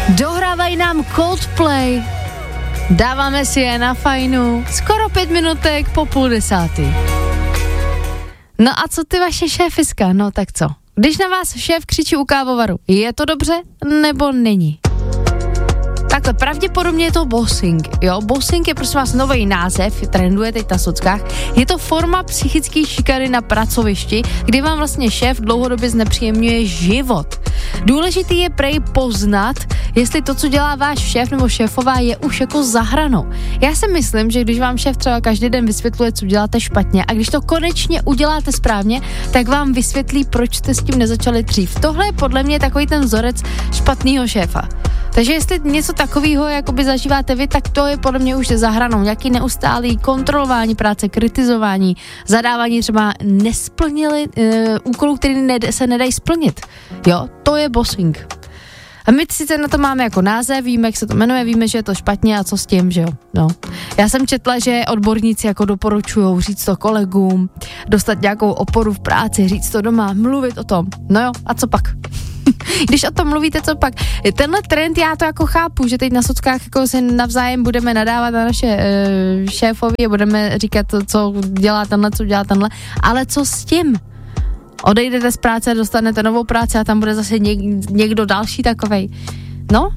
Dohrávají nám Coldplay. Dáváme si je na fajnu. Skoro 5 minutek po 9:30. No a co ty vaše šéfiska? No tak co? Když na vás šéf křičí u kávovaru, je to dobře nebo není? Takhle, pravděpodobně je to bossing, jo? Bossing je prosím vás nový název, trenduje teď na sockách. Je to forma psychické šikany na pracovišti, kdy vám vlastně šéf dlouhodobě znepříjemňuje život. Důležitý je prej poznat, jestli to, co dělá váš šéf nebo šéfová, je už jako za hranou. Já si myslím, že když vám šéf třeba každý den vysvětluje, co děláte špatně, a když to konečně uděláte správně, tak vám vysvětlí, proč jste s tím nezačali dřív. Tohle je podle mě takový ten vzorec špatného šéfa. Takže jestli něco takového jakoby zažíváte vy, tak to je podle mě už za hranou. Nějaký neustálý kontrolování práce, kritizování, zadávání třeba nesplnili úkolů, které se nedají splnit. Jo, to je bossing. A my sice na to máme jako název, víme, jak se to jmenuje, víme, že je to špatně a co s tím, že jo. No. Já jsem četla, že odborníci jako doporučujou říct to kolegům, dostat nějakou oporu v práci, říct to doma, mluvit o tom. No jo, a co pak? Když o tom mluvíte, co pak? Tenhle trend já to jako chápu, že teď na sockách jako si navzájem budeme nadávat na naše šéfovi a budeme říkat, co dělá tenhle, co dělá tenhle, ale co s tím? Odejdete z práce, dostanete novou práci a tam bude zase někdo další takovej. No?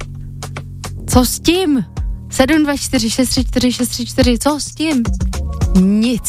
Co s tím? 724 634 634, co s tím? Nic.